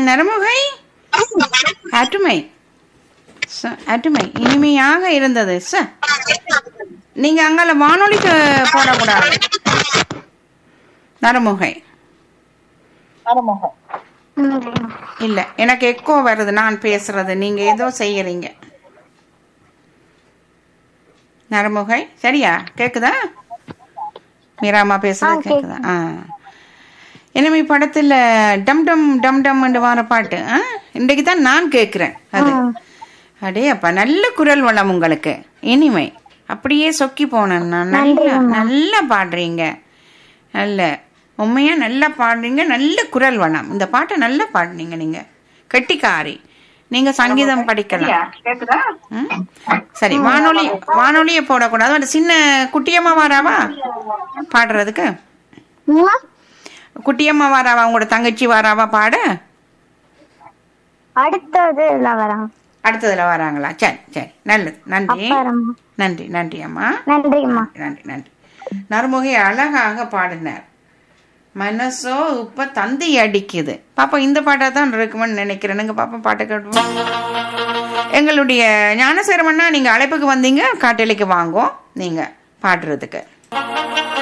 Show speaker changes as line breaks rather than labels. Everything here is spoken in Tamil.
நரமுகை அருமை அருமை இனிமையாக இருந்தது நீங்க அங்கால வானொலிக்கு போடக்கூடாது நரமுகை இல்ல எனக்கு எக்கோ வருது நான் பேசுறது நீங்க ஏதோ செய்யறீங்க நரமுகை சரியா கேக்குதா மீராமா பேசுறது கேக்குதா இனிமே படத்துல டம் டம் டம் டம் வார பாட்டு இன்றைக்கு தான் நான் கேட்கிறேன் அது அடே அப்பா நல்ல குரல் வளம் உங்களுக்கு இனிமை அப்படியே சொக்கி போனேன் நான் நல்லா பாடுறீங்க நல்ல உண்மையா நல்லா பாடுறீங்க நல்ல குரல் வளம் இந்த பாட்டை நல்லா பாடுனீங்க நீங்க கெட்டிக்காரி நீங்க சங்கீதம் படிக்கலாம் சரி வானொலியை போடக்கூடாது சின்ன குட்டியம்மா வாராவா பாடுறதுக்கு குட்டியம்மா வாராவா உங்களோட தங்கச்சி வாராவா பாட அடுத்ததுல வராங்களா சரி சரி நல்லது நன்றி நன்றி நன்றி அம்மா நன்றி நன்றி நறுமுகை அழகாக பாடினார் மனசோ இப்ப தந்தி அடிக்குது பாப்பா இந்த பாட்டா தான் இருக்குமென்னு நினைக்கிறேனுங்க பாப்பா பாட்டை கேட்டுவோம் எங்களுடைய ஞானசேரமண்ணா நீங்க அழைப்புக்கு வந்தீங்க காட்டலிக்கு வாங்கோ நீங்க பாடுறதுக்கு